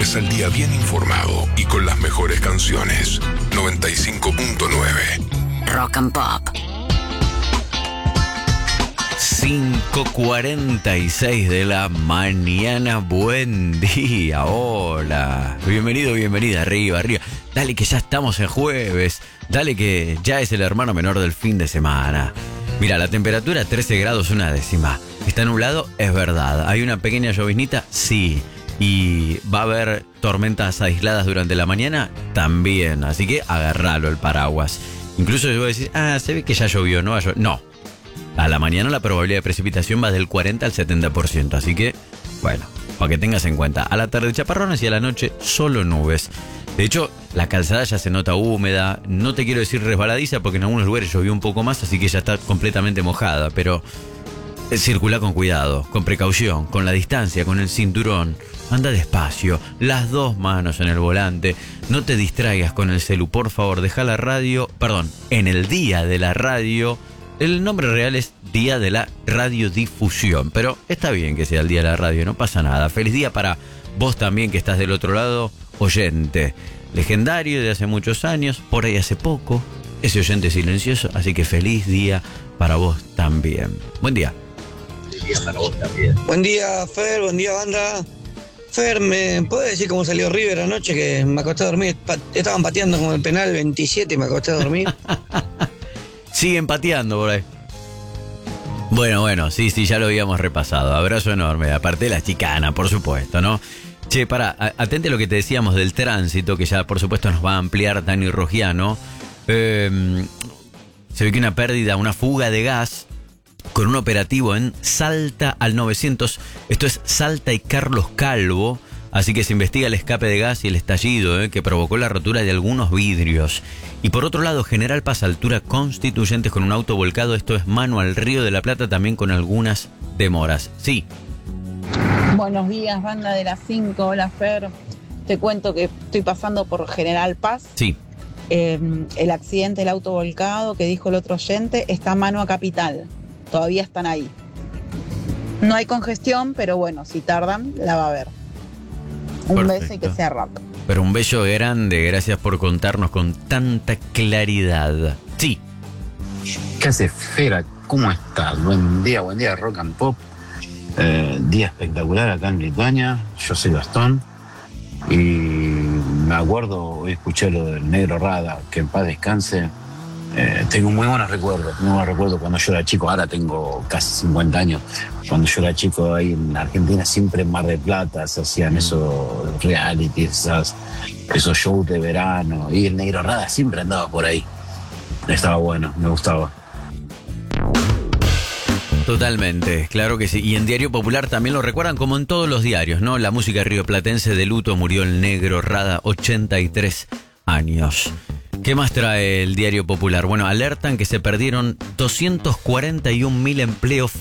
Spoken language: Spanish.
arranques el día bien informado y con las mejores canciones. 95.9 Rock and Pop. 5:46 de la mañana. Buen día, hola. Bienvenido, bienvenida, arriba, arriba. Dale que ya estamos en jueves. Dale que ya es el hermano menor del fin de semana. Mira, la temperatura 13 grados una décima. Está nublado, es verdad. Hay una pequeña lloviznita, sí. Y va a haber tormentas aisladas durante la mañana, también. Así que agarralo el paraguas. Incluso yo voy a decir, se ve que ya llovió, no va a llover. No. A la mañana la probabilidad de precipitación va del 40 al 70%. Así que, bueno, para que tengas en cuenta. A la tarde chaparrones y a la noche solo nubes. De hecho, la calzada ya se nota húmeda. No te quiero decir resbaladiza porque en algunos lugares llovió un poco más, así que ya está completamente mojada. Pero circula con cuidado, con precaución, con la distancia, con el cinturón. Anda despacio, las dos manos en el volante. No te distraigas con el celu, por favor. Deja la radio, en el día de la radio. El nombre real es Día de la Radiodifusión, pero está bien que sea el Día de la Radio, no pasa nada. Feliz día para vos también que estás del otro lado, oyente. Legendario de hace muchos años, por ahí hace poco, ese oyente silencioso, así que feliz día para vos también. Buen día. Feliz día para vos también. Buen día, Fer, buen día, banda. Fer, ¿me puede decir cómo salió River anoche? Que me acosté a dormir, estaban pateando como el penal 27 y me acosté a dormir. Siguen pateando por ahí. Bueno, sí, ya lo habíamos repasado. Abrazo enorme. Aparte de la chicana, por supuesto, ¿no? Che, atente a lo que te decíamos del tránsito, que ya por supuesto nos va a ampliar Dani Rogiano. Se ve que una pérdida, una fuga de gas con un operativo en Salta al 900. Esto es Salta y Carlos Calvo. Así que se investiga el escape de gas y el estallido que provocó la rotura de algunos vidrios. Y por otro lado, General Paz, altura Constituyentes, con un auto volcado. Esto es mano al Río de la Plata, también con algunas demoras. Sí. Buenos días, banda de las 5. Hola, Fer. Te cuento que estoy pasando por General Paz. Sí. El accidente del auto volcado que dijo el otro oyente está mano a Capital. Todavía están ahí. No hay congestión, pero bueno, si tardan, la va a haber. Un beso y que sea rápido. Pero un beso grande, gracias por contarnos con tanta claridad. Sí. ¿Qué hace, Fera? ¿Cómo estás? Buen día, Rock and Pop. Día espectacular acá en Lituania. Yo soy Gastón. Y me acuerdo, hoy escuché lo del Negro Rada, que en paz descanse. Tengo muy buenos recuerdos. Cuando yo era chico. Ahora tengo casi 50 años. Cuando yo era chico ahí en Argentina, siempre en Mar del Plata se hacían esos realities, esos shows de verano. Y el Negro Rada siempre andaba por ahí. Estaba bueno, me gustaba. Totalmente, claro que sí. Y en Diario Popular también lo recuerdan, como en todos los diarios, ¿no? La música rioplatense de luto, murió el Negro Rada, 83 años. ¿Qué más trae el Diario Popular? Bueno, alertan que se perdieron 241.000 empleos